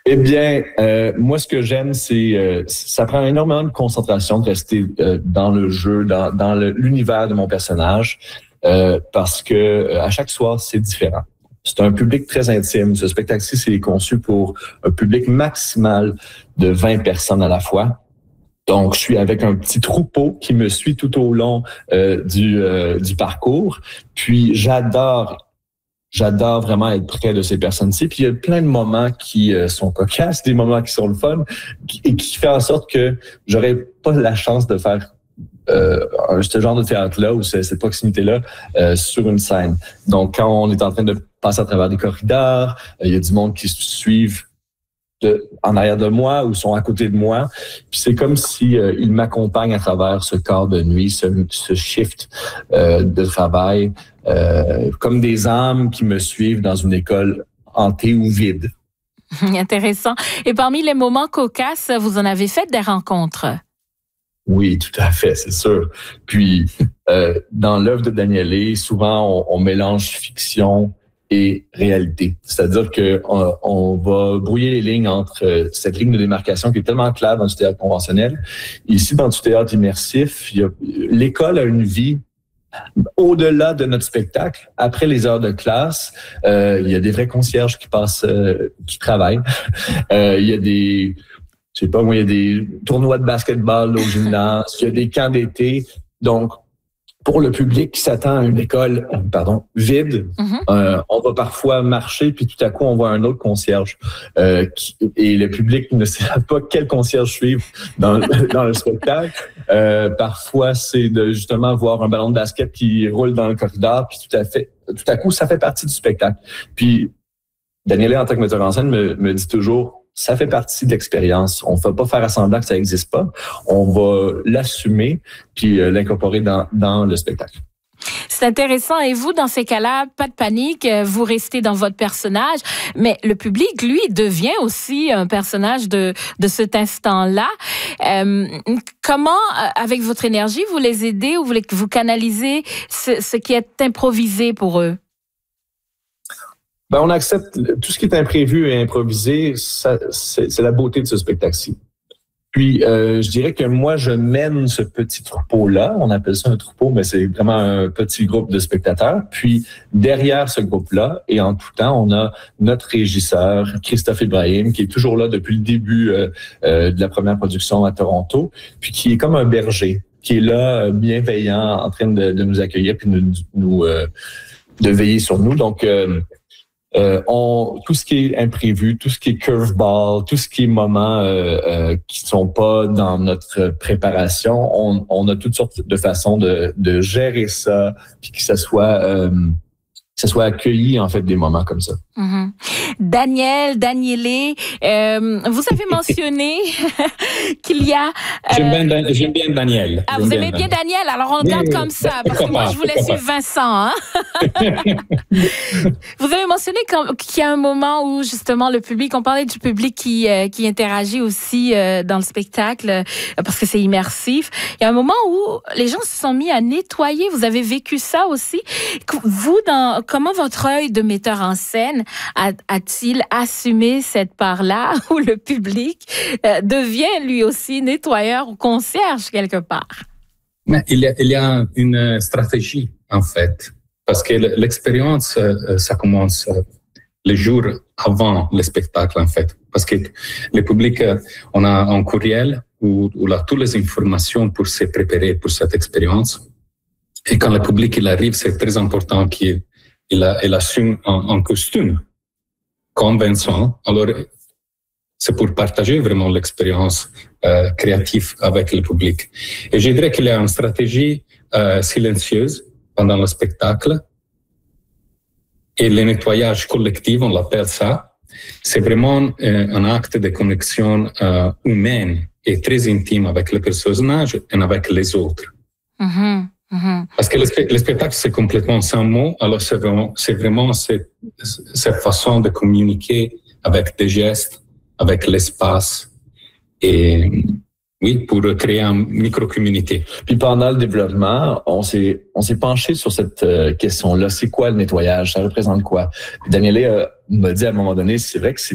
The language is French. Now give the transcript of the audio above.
Eh bien, moi, ce que j'aime, c'est ça prend énormément de concentration de rester dans le jeu, dans l'univers de mon personnage, parce que à chaque soir, c'est différent. C'est un public très intime. Ce spectacle-ci, c'est conçu pour un public maximal de 20 personnes à la fois. Donc, je suis avec un petit troupeau qui me suit tout au long du parcours. Puis, j'adore vraiment être près de ces personnes-ci. Puis il y a plein de moments qui sont cocasses, des moments qui sont le fun, et qui fait en sorte que j'aurais pas la chance de faire ce genre de théâtre-là ou cette proximité-là sur une scène. Donc, quand on est en train de passer à travers des corridors, il y a du monde qui se suivent en arrière de moi ou sont à côté de moi. Puis c'est comme si ils m'accompagnent à travers ce quart de nuit, ce shift de travail, comme des âmes qui me suivent dans une école hantée ou vide. Intéressant. Et parmi les moments cocasses, vous en avez fait des rencontres? Oui, tout à fait, c'est sûr. Puis, dans l'œuvre de Daniele, souvent, on mélange fiction et réalité. C'est-à-dire que on va brouiller les lignes entre cette ligne de démarcation qui est tellement claire dans du théâtre conventionnel. Ici, dans du théâtre immersif, l'école a une vie au-delà de notre spectacle. Après les heures de classe, il y a des vrais concierges qui travaillent. Il y a il y a des tournois de basketball au gymnase, il y a des camps d'été. Donc, pour le public qui s'attend à une école, vide, on va parfois marcher, puis tout à coup, on voit un autre concierge. Et le public ne sait pas quel concierge suivre dans le spectacle. Parfois, c'est de justement voir un ballon de basket qui roule dans le corridor, puis tout à coup, ça fait partie du spectacle. Puis, Daniele, en tant que metteur en scène, me dit toujours, ça fait partie de l'expérience. On ne va pas faire semblant que ça n'existe pas. On va l'assumer puis l'incorporer dans le spectacle. C'est intéressant. Et vous, dans ces cas-là, pas de panique, vous restez dans votre personnage, mais le public, lui, devient aussi un personnage de cet instant-là. Comment, avec votre énergie, vous les aidez ou vous canalisez ce qui est improvisé pour eux? Ben, on accepte tout ce qui est imprévu et improvisé, c'est la beauté de ce spectacle-ci. Puis, je dirais que moi, je mène ce petit troupeau-là. On appelle ça un troupeau, mais c'est vraiment un petit groupe de spectateurs. Puis, derrière ce groupe-là, et en tout temps, on a notre régisseur, Christophe Ibrahim, qui est toujours là depuis le début de la première production à Toronto, puis qui est comme un berger, qui est là, bienveillant, en train de nous accueillir, puis de veiller sur nous. Donc, tout ce qui est imprévu, tout ce qui est curveball, tout ce qui est moments qui sont pas dans notre préparation, on a toutes sortes de façons de gérer ça, puis que ça soit accueilli, en fait, des moments comme ça. Mm-hmm. Daniele, vous avez mentionné qu'il y a... J'aime bien Daniel. Ah, vous aimez bien Daniel? Alors, on garde comme ça, parce que moi, je vous laisse suivre Vincent. Hein? Vous avez mentionné qu'il y a un moment où, justement, le public, on parlait du public qui interagit aussi dans le spectacle, parce que c'est immersif. Il y a un moment où les gens se sont mis à nettoyer. Vous avez vécu ça aussi. Vous, comment votre œil de metteur en scène a-t-il assumé cette part-là où le public devient lui aussi nettoyeur ou concierge quelque part? Mais il y a une stratégie en fait, parce que l'expérience, ça commence les jours avant le spectacle en fait, parce que le public, on a un courriel où on a toutes les informations pour se préparer pour cette expérience. Et quand le public il arrive, c'est très important qu'il assume un costume comme Vincent. Alors, c'est pour partager vraiment l'expérience créative avec le public. Et je dirais qu'il y a une stratégie silencieuse pendant le spectacle. Et le nettoyage collectif, on l'appelle ça, c'est vraiment un acte de connexion humaine et très intime avec le personnage et avec les autres. Mm-hmm. Mm-hmm. Parce que le spectacle, c'est complètement sans mots. Alors, c'est vraiment cette façon de communiquer avec des gestes, avec l'espace. Et oui, pour créer une micro-communauté. Puis pendant le développement, on s'est penché sur cette question-là. C'est quoi le nettoyage? Ça représente quoi? Daniele m'a dit à un moment donné, c'est vrai que c'est